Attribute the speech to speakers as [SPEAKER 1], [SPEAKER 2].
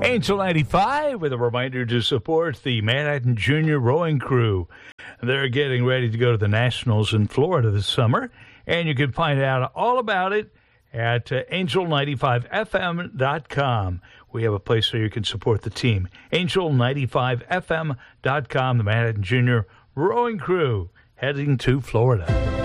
[SPEAKER 1] Angel 95 with a reminder to support the Manhattan Junior Rowing Crew. They're getting ready to go to the Nationals in Florida this summer, and you can find out all about it at angel95fm.com. We have a place where you can support the team. Angel95fm.com, the Manhattan Junior Rowing Crew heading to Florida.